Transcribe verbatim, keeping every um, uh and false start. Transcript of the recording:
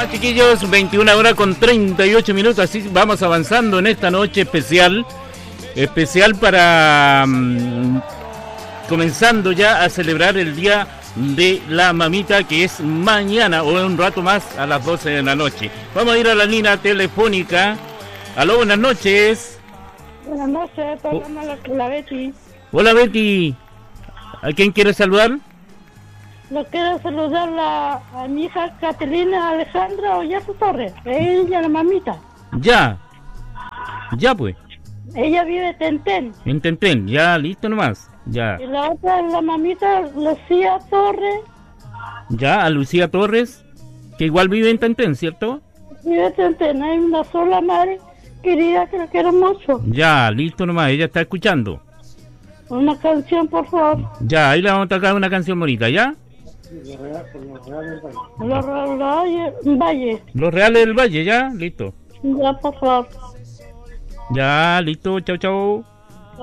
Ya, chiquillos, veintiuna horas con treinta y ocho minutos, así vamos avanzando en esta noche especial, especial para um, comenzando ya a celebrar el Día de la Mamita, que es mañana o en un rato más a las doce de la noche. Vamos a ir a la línea telefónica. Aló, buenas noches. Buenas noches, Oh. la, la Betty. Hola, Betty. ¿A quién quieres saludar? Lo quiero saludar a, a mi hija Catalina Alejandra Ollazo Torres, ella la mamita. Ya. Ya, pues. Ella vive en Tentén. En Tentén, ya, listo nomás. Ya. Y la otra es la mamita Lucía Torres, Ya, a Lucía Torres, que igual vive en Tentén, ¿cierto? vive en Tentén. Hay una sola madre querida que la quiero mucho. Ya, listo nomás, ella está escuchando. Una canción, por favor. Ya, ahí le vamos a tocar una canción bonita, ¿ya? Los Valle, Valle. Los Reales del Valle, ¿ya? Listo. Ya, por favor. Ya, listo, chao, chao.